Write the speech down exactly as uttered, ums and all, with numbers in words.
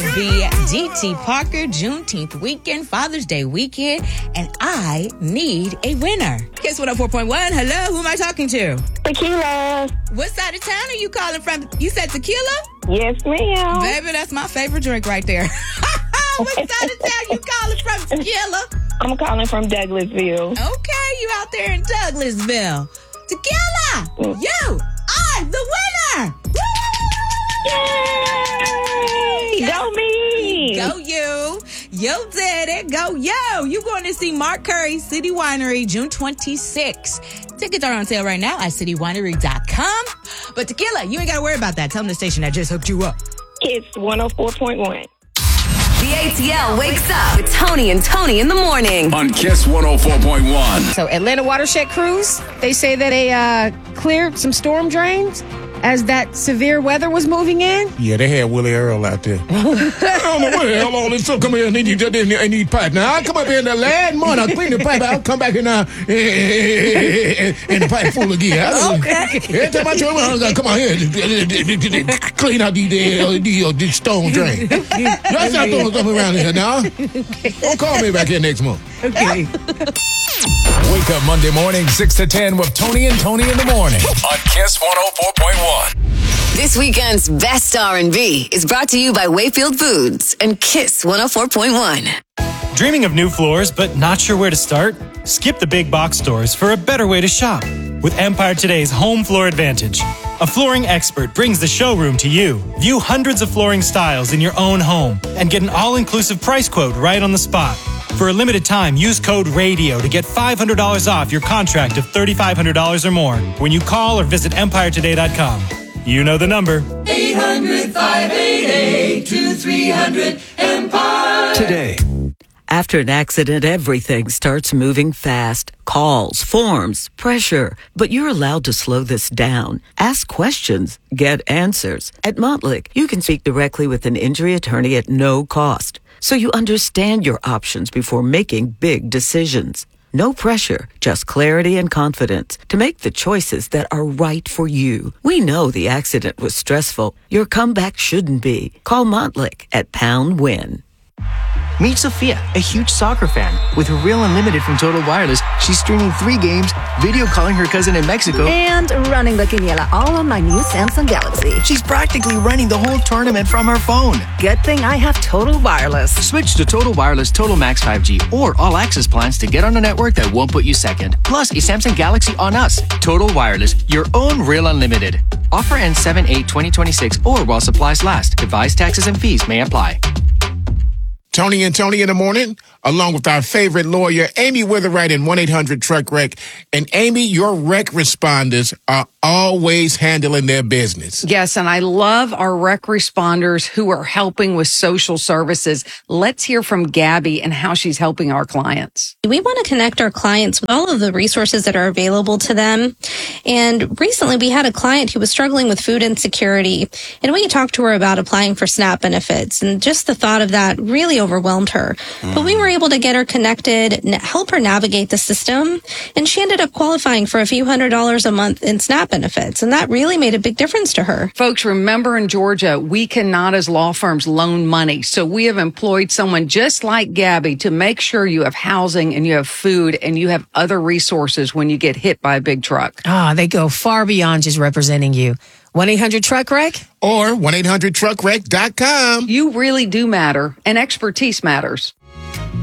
the D T Parker Juneteenth weekend, Father's Day weekend, and I need a winner. Kiss one oh four point one. Hello, who am I talking to? Tequila. What side of town are you calling from? You said tequila? Yes, ma'am. Baby, that's my favorite drink right there. What side of town you calling from, tequila? I'm calling from Douglasville. Okay, you out there in Douglasville. Tequila, Mm. you are the winner. Yay! Go me! Go you. You did it. Go yo. You going to see Mark Curry City Winery June twenty-sixth. Tickets are on sale right now at city winery dot com. But Tequila, you ain't got to worry about that. Tell them the station that just hooked you up. It's one oh four point one. The A T L wakes up with Tony and Tony in the morning. On Kiss one oh four point one. So Atlanta Watershed Cruise, they say that they uh, cleared some storm drains as that severe weather was moving in. Yeah, they had Willie Earl out there. I don't know what the hell all this stuff come here and they need, they need, they need pipe. Now, I'll come up here in the last month, I'll clean the pipe, I'll come back and, uh, and the pipe full again. Okay. Every time I turn around, I gotta come out here and clean out these, these, these, these stone drains. Y'all stop throwing stuff around here now. Don't call me back here next month. Okay. Wake up Monday morning, six to ten with Tony and Tony in the morning. On Kiss one oh four point one. This weekend's best R and B is brought to you by Wayfield Foods and Kiss one oh four point one. Dreaming of new floors but not sure where to start? Skip the big box stores for a better way to shop with Empire Today's Home Floor Advantage. A flooring expert brings the showroom to you. View hundreds of flooring styles in your own home and get an all-inclusive price quote right on the spot. For a limited time, use code RADIO to get five hundred dollars off your contract of three thousand five hundred dollars or more when you call or visit empire today dot com. You know the number. eight hundred, five eight eight, two three hundred, Empire. Today. After an accident, everything starts moving fast. Calls, forms, pressure. But you're allowed to slow this down. Ask questions. Get answers. At Montlick, you can speak directly with an injury attorney at no cost, so you understand your options before making big decisions. No pressure, just clarity and confidence to make the choices that are right for you. We know the accident was stressful. Your comeback shouldn't be. Call Montlick at Pound Win. Meet Sophia, a huge soccer fan. With her Real Unlimited from Total Wireless, she's streaming three games, video calling her cousin in Mexico, and running the quiniela all on my new Samsung Galaxy. She's practically running the whole tournament from her phone. Good thing I have Total Wireless. Switch to Total Wireless Total Max five G or All Access plans to get on a network that won't put you second. Plus, a Samsung Galaxy on us. Total Wireless, your own Real Unlimited. Offer ends seven eight twenty twenty-six or while supplies last. Device taxes and fees may apply. Tony and Tony in the morning, along with our favorite lawyer, Amy Witherite in one eight hundred truck wreck. And Amy, your wreck responders are always handling their business. Yes, and I love our wreck responders who are helping with social services. Let's hear from Gabby and how she's helping our clients. We want to connect our clients with all of the resources that are available to them. And recently we had a client who was struggling with food insecurity, and we talked to her about applying for SNAP benefits, and just the thought of that really overwhelmed her. Mm. But we were able to get her connected, help her navigate the system, and she ended up qualifying for a few hundred dollars a month in SNAP benefits, and that really made a big difference to her. Folks, remember in Georgia, we cannot as law firms loan money, so we have employed someone just like Gabby to make sure you have housing and you have food and you have other resources when you get hit by a big truck. Ah, they go far beyond just representing you. one eight hundred truck wreck or one eight hundred truck wreck dot com. You really do matter, and expertise matters.